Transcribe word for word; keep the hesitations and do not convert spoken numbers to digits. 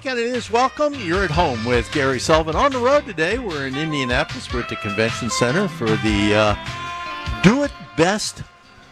and it is welcome. You're at home with Gary Sullivan. On the road today, we're in Indianapolis. We're at the Convention Center for the uh, Do It Best